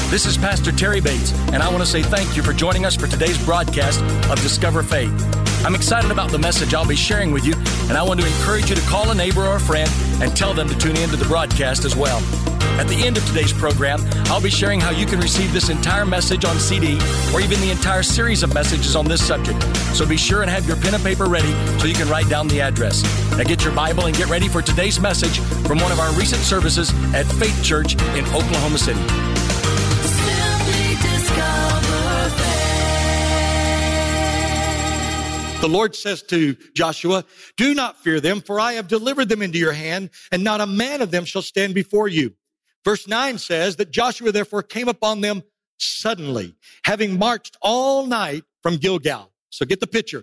This is Pastor Terry Bates, and I want to say thank you for joining us for today's broadcast of Discover Faith. I'm excited about the message I'll be sharing with you, and I want to encourage you to call a neighbor or a friend and tell them to tune in to the broadcast as well. At the end of today's program, I'll be sharing how you can receive this entire message on CD or even the entire series of messages on this subject. So be sure and have your pen and paper ready so you can write down the address. Now get your Bible and get ready for today's message from one of our recent services at Faith Church in Oklahoma City. The Lord says to Joshua, "Do not fear them, for I have delivered them into your hand, and not a man of them shall stand before you." Verse 9 says that Joshua therefore came upon them suddenly, having marched all night from Gilgal. So get the picture.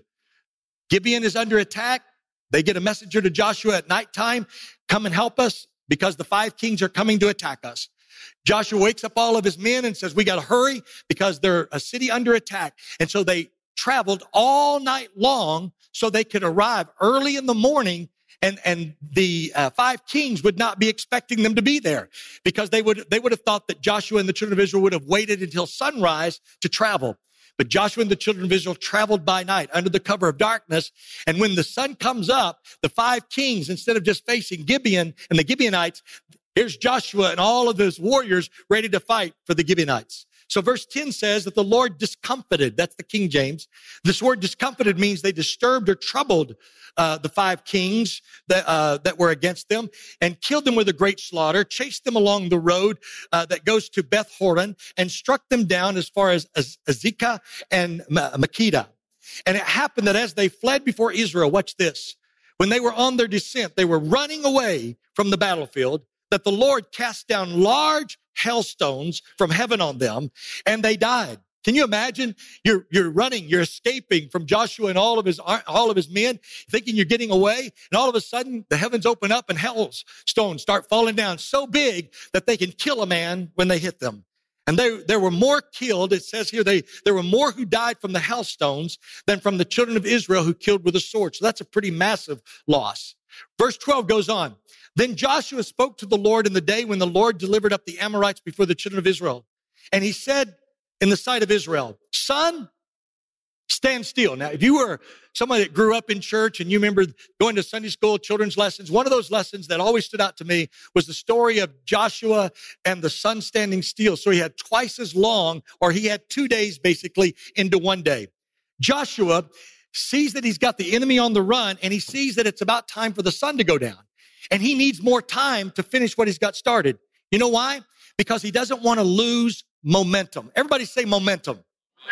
Gibeon is under attack. They get a messenger to Joshua at nighttime, "Come and help us because the 5 kings are coming to attack us." Joshua wakes up all of his men and says, "We got to hurry because they're a city under attack." And so they traveled all night long so they could arrive early in the morning, and the 5 kings would not be expecting them to be there because they would have thought that Joshua and the children of Israel would have waited until sunrise to travel. But Joshua and the children of Israel traveled by night under the cover of darkness. And when the sun comes up, the 5 kings, instead of just facing Gibeon and the Gibeonites, here's Joshua and all of his warriors ready to fight for the Gibeonites. So verse 10 says that the Lord discomfited. That's the King James. This word discomfited means they disturbed or troubled the 5 kings that were against them and killed them with a great slaughter, chased them along the road that goes to Beth Horon and struck them down as far as Azekah and Makkedah. And it happened that as they fled before Israel, watch this, when they were on their descent, they were running away from the battlefield, that the Lord cast down large hailstones from heaven on them, and they died. Can you imagine? You're running, you're escaping from Joshua and all of his men, thinking you're getting away, and all of a sudden the heavens open up and hailstones start falling down so big that they can kill a man when they hit them. And there were more killed. It says here there were more who died from the hailstones than from the children of Israel who killed with a sword. So that's a pretty massive loss. Verse 12 goes on. Then Joshua spoke to the Lord in the day when the Lord delivered up the Amorites before the children of Israel. And he said in the sight of Israel, "Son, stand still." Now, if you were somebody that grew up in church and you remember going to Sunday school, children's lessons, one of those lessons that always stood out to me was the story of Joshua and the sun standing still. So he had twice as long, or he had 2 days basically into one day. Joshua sees that he's got the enemy on the run, and he sees that it's about time for the sun to go down. And he needs more time to finish what he's got started. You know why? Because he doesn't want to lose momentum. Everybody say momentum.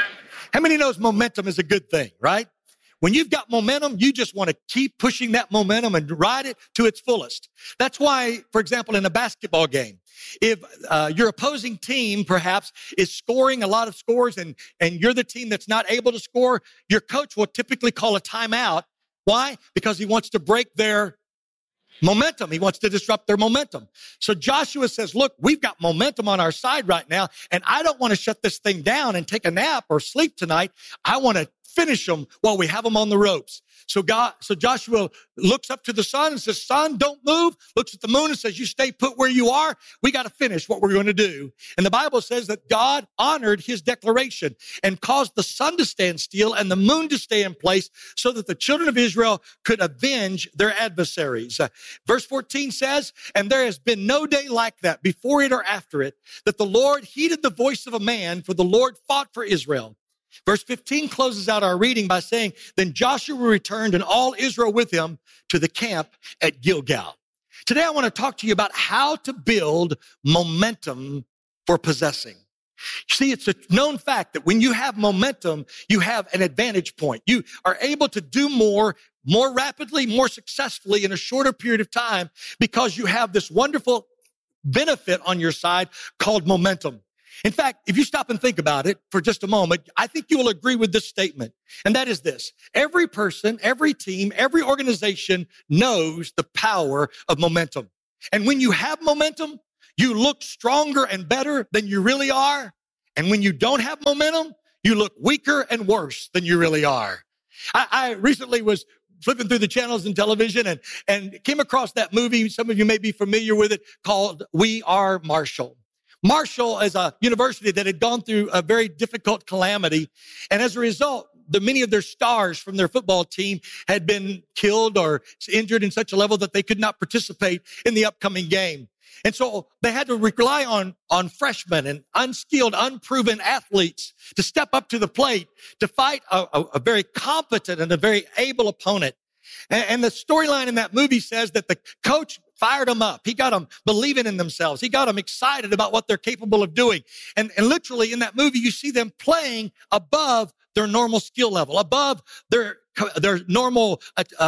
How many knows momentum is a good thing, right? When you've got momentum, you just want to keep pushing that momentum and ride it to its fullest. That's why, for example, in a basketball game, if your opposing team perhaps is scoring a lot of scores and you're the team that's not able to score, your coach will typically call a timeout. Why? Because he wants to break their momentum. He wants to disrupt their momentum. So Joshua says, look, we've got momentum on our side right now, and I don't want to shut this thing down and take a nap or sleep tonight. I want to finish them while we have them on the ropes. So Joshua looks up to the sun and says, "Sun, don't move." Looks at the moon and says, "You stay put where you are. We got to finish what we're going to do." And the Bible says that God honored his declaration and caused the sun to stand still and the moon to stay in place so that the children of Israel could avenge their adversaries. Verse 14 says, "And there has been no day like that before it or after it, that the Lord heeded the voice of a man, for the Lord fought for Israel." Verse 15 closes out our reading by saying, "Then Joshua returned and all Israel with him to the camp at Gilgal." Today I want to talk to you about how to build momentum for possessing. See, it's a known fact that when you have momentum, you have an advantage point. You are able to do more rapidly, more successfully in a shorter period of time because you have this wonderful benefit on your side called momentum. In fact, if you stop and think about it for just a moment, I think you will agree with this statement. And that is this: every person, every team, every organization knows the power of momentum. And when you have momentum, you look stronger and better than you really are. And when you don't have momentum, you look weaker and worse than you really are. I recently was flipping through the channels in television and came across that movie. Some of you may be familiar with it, called We Are Marshall. Marshall is a university that had gone through a very difficult calamity. And as a result, many of their stars from their football team had been killed or injured in such a level that they could not participate in the upcoming game. And so they had to rely on freshmen and unskilled, unproven athletes to step up to the plate to fight a very competent and a very able opponent. And the storyline in that movie says that the coach fired them up. He got them believing in themselves. He got them excited about what they're capable of doing. And literally in that movie, you see them playing above their normal skill level, above their normal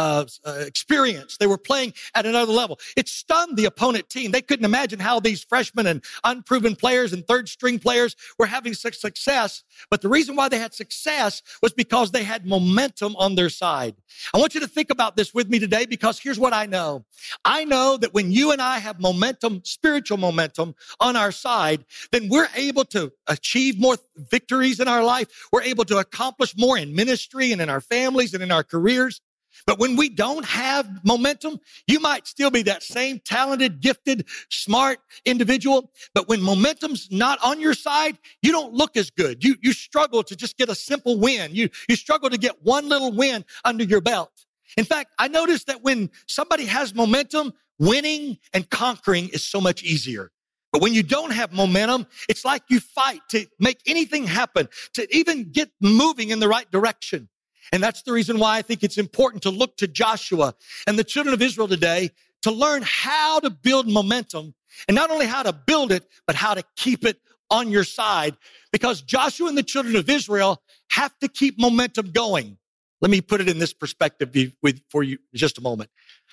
experience. They were playing at another level. It stunned the opponent team. They couldn't imagine how these freshmen and unproven players and third string players were having such success. But the reason why they had success was because they had momentum on their side. I want you to think about this with me today, because here's what I know. I know that when you and I have momentum, spiritual momentum on our side, then we're able to achieve more victories in our life. We're able to accomplish more in ministry and in our families and in our careers. But when we don't have momentum, you might still be that same talented, gifted, smart individual. But when momentum's not on your side, you don't look as good. You struggle to just get a simple win. You struggle to get one little win under your belt. In fact, I noticed that when somebody has momentum, winning and conquering is so much easier. But when you don't have momentum, it's like you fight to make anything happen, to even get moving in the right direction. And that's the reason why I think it's important to look to Joshua and the children of Israel today to learn how to build momentum, and not only how to build it, but how to keep it on your side, because Joshua and the children of Israel have to keep momentum going. Let me put it in this perspective for you in just a moment.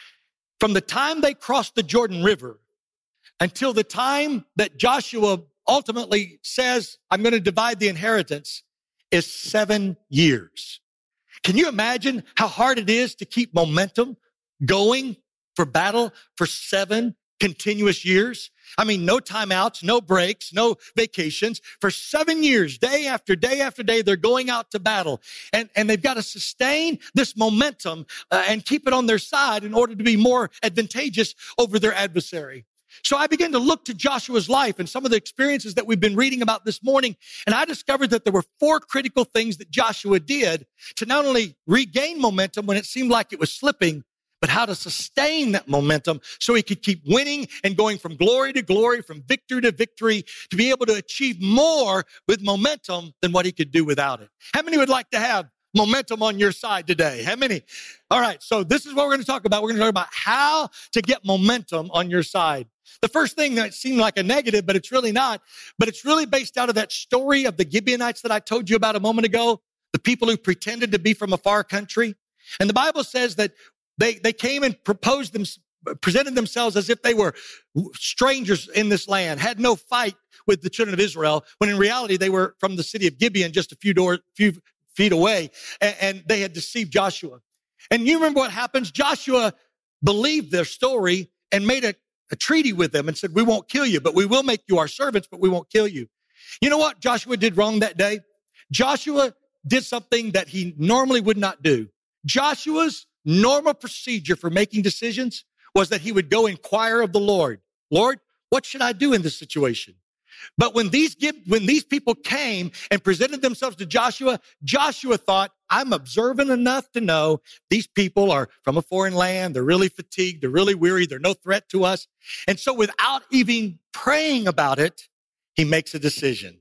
From the time they crossed the Jordan River until the time that Joshua ultimately says, I'm going to divide the inheritance, is 7 years. Can you imagine how hard it is to keep momentum going for battle for 7 continuous years? I mean, no timeouts, no breaks, no vacations. For 7 years, day after day after day, they're going out to battle. And they've got to sustain this momentum and keep it on their side in order to be more advantageous over their adversary. So I began to look to Joshua's life and some of the experiences that we've been reading about this morning, and I discovered that there were 4 critical things that Joshua did to not only regain momentum when it seemed like it was slipping, but how to sustain that momentum so he could keep winning and going from glory to glory, from victory to victory, to be able to achieve more with momentum than what he could do without it. How many would like to have momentum on your side today? How many? All right, so this is what we're going to talk about. We're going to talk about how to get momentum on your side. The first thing that seemed like a negative, but it's really not, but it's really based out of that story of the Gibeonites that I told you about a moment ago, the people who pretended to be from a far country. And the Bible says that they came and presented themselves as if they were strangers in this land, had no fight with the children of Israel, when in reality they were from the city of Gibeon, just a few feet away, and they had deceived Joshua. And you remember what happens? Joshua believed their story and made a treaty with them and said, we won't kill you, but we will make you our servants, but we won't kill you. You know what Joshua did wrong that day? Joshua did something that he normally would not do. Joshua's normal procedure for making decisions was that he would go inquire of the Lord. Lord, what should I do in this situation? But when these people came and presented themselves to Joshua, Joshua thought, I'm observant enough to know these people are from a foreign land. They're really fatigued. They're really weary. They're no threat to us. And so without even praying about it, he makes a decision.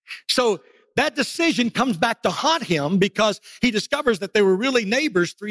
So that decision comes back to haunt him because he discovers that they were really neighbors 3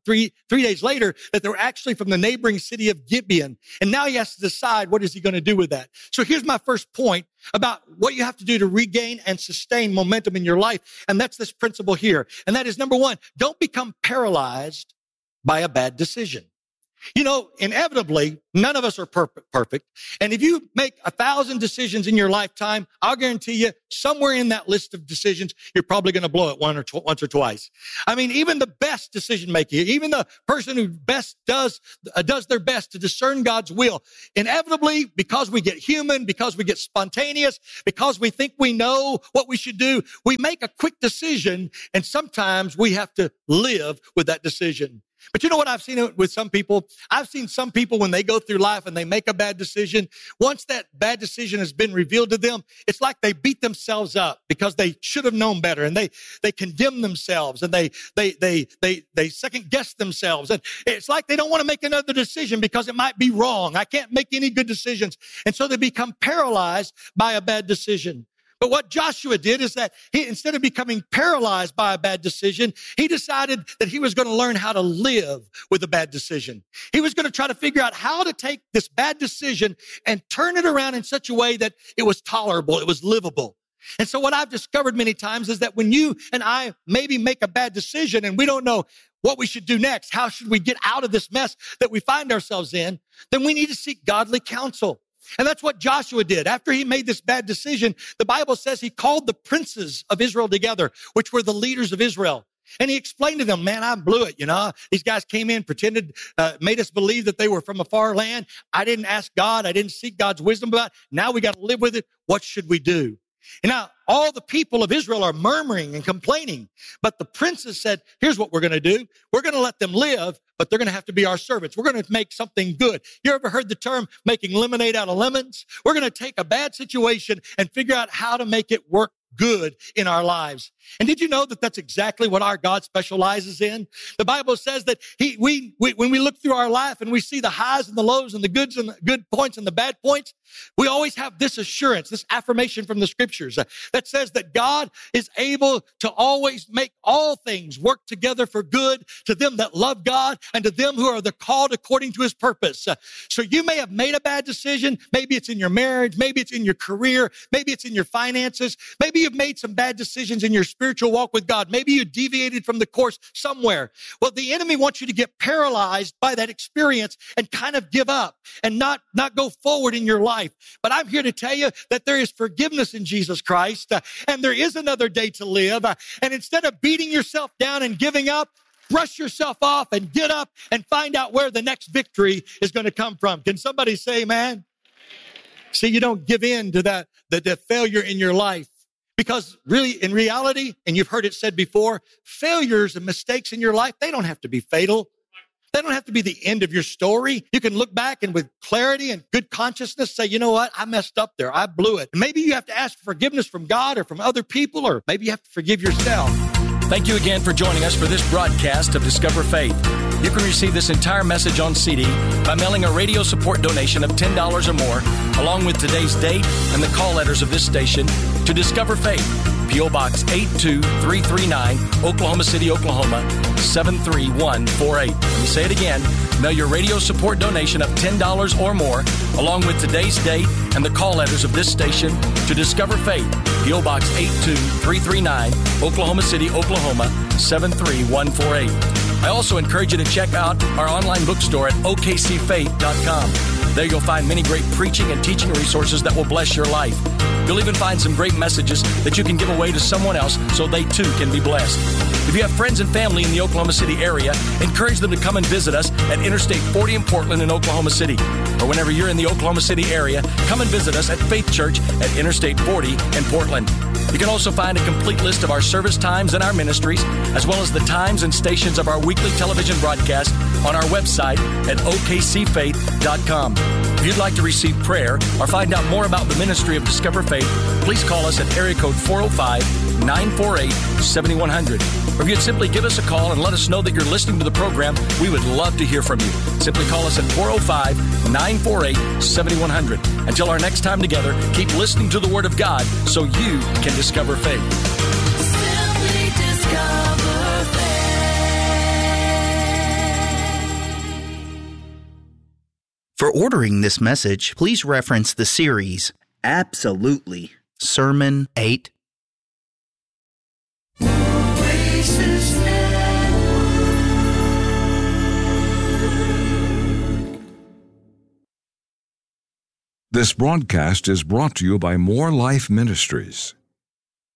days later, that they were actually from the neighboring city of Gibeon. And now he has to decide, what is he going to do with that? So here's my first point about what you have to do to regain and sustain momentum in your life. And that's this principle here. And that is, number 1, don't become paralyzed by a bad decision. You know, inevitably, none of us are perfect. And if you make 1,000 decisions in your lifetime, I'll guarantee you somewhere in that list of decisions, you're probably going to blow it once or twice. I mean, even the best decision maker, even the person who best does their best to discern God's will, inevitably, because we get human, because we get spontaneous, because we think we know what we should do, we make a quick decision, and sometimes we have to live with that decision. But you know what I've seen it with some people? I've seen some people when they go through life and they make a bad decision, once that bad decision has been revealed to them, it's like they beat themselves up because they should have known better, and they condemn themselves, and they second guess themselves. And it's like they don't want to make another decision because it might be wrong. I can't make any good decisions. And so they become paralyzed by a bad decision. But what Joshua did is that he, instead of becoming paralyzed by a bad decision, he decided that he was going to learn how to live with a bad decision. He was going to try to figure out how to take this bad decision and turn it around in such a way that it was tolerable, it was livable. And so what I've discovered many times is that when you and I maybe make a bad decision and we don't know what we should do next, how should we get out of this mess that we find ourselves in, then we need to seek godly counsel. And that's what Joshua did. After he made this bad decision, the Bible says he called the princes of Israel together, which were the leaders of Israel. And he explained to them, man, I blew it. These guys came in, pretended, made us believe that they were from a far land. I didn't ask God. I didn't seek God's wisdom about it. Now we got to live with it. What should we do? And now all the people of Israel are murmuring and complaining. But the princes said, here's what we're going to do. We're going to let them live, but they're going to have to be our servants. We're going to make something good. You ever heard the term making lemonade out of lemons? We're going to take a bad situation and figure out how to make it work good in our lives. And did you know that that's exactly what our God specializes in? The Bible says that when we look through our life and we see the highs and the lows and the good points and the bad points, we always have this assurance, this affirmation from the scriptures that says that God is able to always make all things work together for good to them that love God and to them who are the called according to his purpose. So you may have made a bad decision. Maybe it's in your marriage. Maybe it's in your career. Maybe it's in your finances. Maybe you've made some bad decisions in your spiritual walk with God. Maybe you deviated from the course somewhere. Well, the enemy wants you to get paralyzed by that experience and kind of give up and not go forward in your life. But I'm here to tell you that there is forgiveness in Jesus Christ, and there is another day to live. And instead of beating yourself down and giving up, brush yourself off and get up and find out where the next victory is going to come from. Can somebody say amen? See, you don't give in to the failure in your life. Because really, in reality, and you've heard it said before, failures and mistakes in your life, they don't have to be fatal. They don't have to be the end of your story. You can look back and with clarity and good consciousness say, you know what? I messed up there. I blew it. And maybe you have to ask for forgiveness from God or from other people, or maybe you have to forgive yourself. Thank you again for joining us for this broadcast of Discover Faith. You can receive this entire message on CD by mailing a radio support donation of $10 or more, along with today's date and the call letters of this station to Discover Faith, P.O. Box 82339, Oklahoma City, Oklahoma, 73148. Let me say it again. Mail your radio support donation of $10 or more, along with today's date and the call letters of this station to Discover Faith, P.O. Box 82339, Oklahoma City, Oklahoma, 73148. I also encourage you to check out our online bookstore at okcfaith.com. There you'll find many great preaching and teaching resources that will bless your life. You'll even find some great messages that you can give away to someone else so they too can be blessed. If you have friends and family in the Oklahoma City area, encourage them to come and visit us at Interstate 40 in Portland in Oklahoma City. Or whenever you're in the Oklahoma City area, come and visit us at Faith Church at Interstate 40 in Portland. You can also find a complete list of our service times and our ministries, as well as the times and stations of our weekly television broadcast on our website at okcfaith.com. If you'd like to receive prayer or find out more about the ministry of Discover Faith, please call us at area code 405-948-7100. Or if you'd simply give us a call and let us know that you're listening to the program, we would love to hear from you. Simply call us at 405-948-7100. Until our next time together, keep listening to the Word of God so you can discover faith. Simply discover faith. For ordering this message, please reference the series Absolutely, Sermon 8. This broadcast is brought to you by More Life Ministries.